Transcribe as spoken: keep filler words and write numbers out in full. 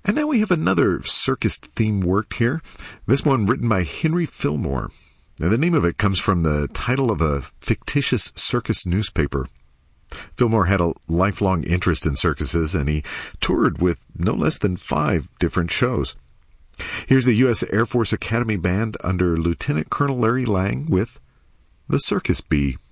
And now we have another circus-themed work here. This one written by Henry Fillmore. Now, the name of it comes from the title of a fictitious circus newspaper. Fillmore had a lifelong interest in circuses, and he toured with no less than five different shows. Here's the U S Air Force Academy Band under Lieutenant Colonel Larry Lang with The Circus Bee.